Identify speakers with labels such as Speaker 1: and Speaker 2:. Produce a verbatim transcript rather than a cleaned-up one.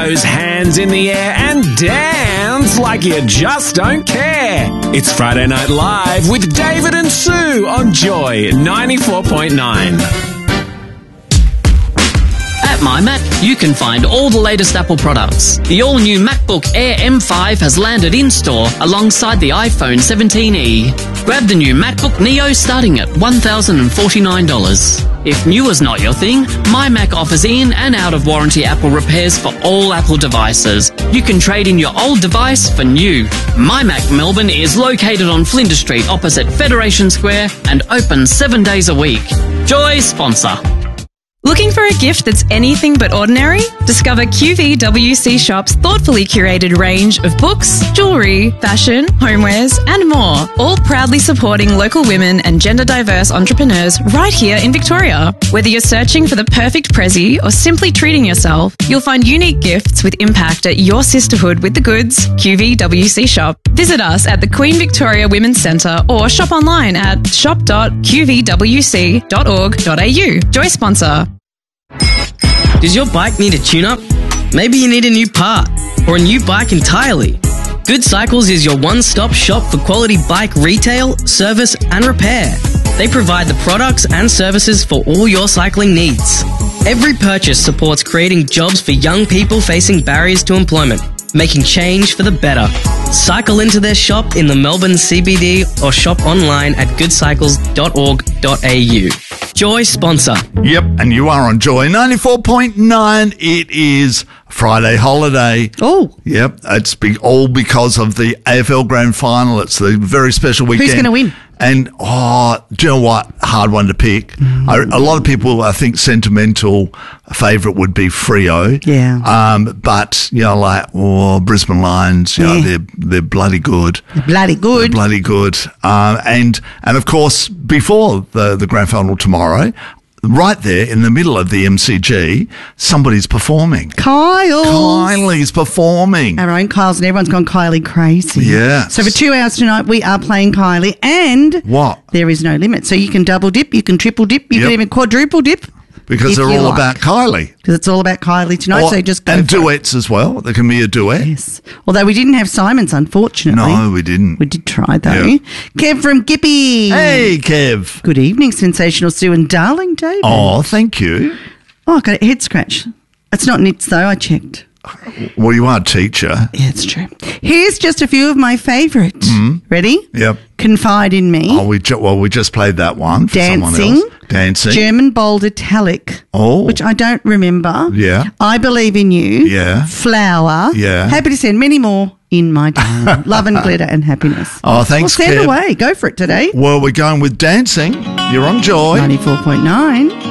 Speaker 1: those hands in the air and dance like you just don't care. It's Friday Night Live with David and Sue on Joy ninety-four point nine.
Speaker 2: At MyMac, you can find all the latest Apple products. The all-new MacBook Air M five has landed in-store alongside the iPhone seventeen E. Grab the new MacBook Neo starting at one thousand forty-nine dollars. If new is not your thing, MyMac offers in and out-of-warranty Apple repairs for all Apple devices. You can trade in your old device for new. MyMac Melbourne is located on Flinders Street opposite Federation Square and open seven days a week. Joy sponsor.
Speaker 3: Looking for a gift that's anything but ordinary? Discover Q V W C Shop's thoughtfully curated range of books, jewellery, fashion, homewares and more, all proudly supporting local women and gender diverse entrepreneurs right here in Victoria. Whether you're searching for the perfect prezi or simply treating yourself, you'll find unique gifts with impact at your sisterhood with the goods, Q V W C Shop. Visit us at the Queen Victoria Women's Centre or shop online at shop dot q v w c dot org dot a u. Joy sponsor.
Speaker 4: Does your bike need a tune-up? Maybe you need a new part or a new bike entirely. Good Cycles is your one-stop shop for quality bike retail, service and repair. They provide the products and services for all your cycling needs. Every purchase supports creating jobs for young people facing barriers to employment, making change for the better. Cycle into their shop in the Melbourne C B D or shop online at good cycles dot org dot a u. Joy sponsor.
Speaker 5: Yep, and you are on Joy ninety-four point nine. It is Friday holiday.
Speaker 6: Oh.
Speaker 5: Yep, it's be- all because of the A F L Grand Final. It's the very special weekend.
Speaker 6: Who's going to win?
Speaker 5: And, oh, do you know what? Hard one to pick. Mm. I, a lot of people, I think, sentimental favourite would be Freo.
Speaker 6: Yeah.
Speaker 5: Um, but, you know, like, oh, Brisbane Lions, you
Speaker 6: yeah.
Speaker 5: know, they're, they're bloody good.
Speaker 6: They're bloody good.
Speaker 5: They're bloody good. Um, and, and, of course, before the, the Grand Final tomorrow, right there in the middle of the M C G, somebody's performing.
Speaker 6: Kyle.
Speaker 5: Kylie's performing.
Speaker 6: Our own Kyle's, and everyone's gone Kylie crazy.
Speaker 5: Yeah.
Speaker 6: So for two hours tonight, we are playing Kylie, and
Speaker 5: what?
Speaker 6: There is no limit. So you can double dip, you can triple dip, you
Speaker 5: yep.
Speaker 6: can even quadruple dip.
Speaker 5: Because they're all like. about Kylie.
Speaker 6: Because it's all about Kylie tonight,
Speaker 5: or,
Speaker 6: so just go
Speaker 5: And
Speaker 6: for
Speaker 5: duets
Speaker 6: it.
Speaker 5: as well. There can be a duet.
Speaker 6: Yes. Although we didn't have Simon's, unfortunately.
Speaker 5: No, we didn't.
Speaker 6: We did try, though.
Speaker 5: Yep.
Speaker 6: Kev from Gippy.
Speaker 5: Hey, Kev.
Speaker 6: Good evening, Sensational Sue and Darling David.
Speaker 5: Oh, thank you.
Speaker 6: Oh, I got a head scratch. It's not nits, though. I checked.
Speaker 5: Well, you are a teacher.
Speaker 6: Yeah, it's true. Here's just a few of my favourites.
Speaker 5: Mm-hmm.
Speaker 6: Ready?
Speaker 5: Yep.
Speaker 6: Confide in Me.
Speaker 5: Oh, we ju- well, we just played that one for
Speaker 6: Dancing.
Speaker 5: someone else. Dancing.
Speaker 6: German Bold Italic.
Speaker 5: Oh.
Speaker 6: Which I don't remember.
Speaker 5: Yeah.
Speaker 6: I Believe in You.
Speaker 5: Yeah.
Speaker 6: Flower.
Speaker 5: Yeah.
Speaker 6: Happy to send many more in my time. Love and glitter and happiness.
Speaker 5: Oh, thanks,
Speaker 6: Well, send
Speaker 5: Kev.
Speaker 6: away. Go for it today.
Speaker 5: Well, we're going with Dancing. You're on Joy.
Speaker 6: ninety-four point nine.